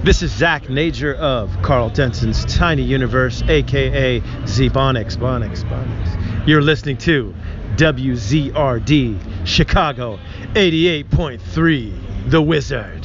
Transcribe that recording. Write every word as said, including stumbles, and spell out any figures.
This is Zach Nager of Carl Denson's Tiny Universe, aka Z-Bonix, Bonix, Bonix. You're listening to W Z R D Chicago eighty-eight point three, The Wizard.